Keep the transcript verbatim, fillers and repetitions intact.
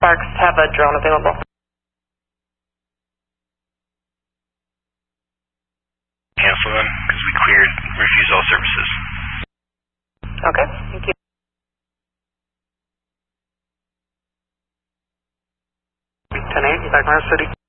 Sparks have a drone available. Cancel them because we cleared refuse all services. Okay, thank you. ten eight, Bagnora City.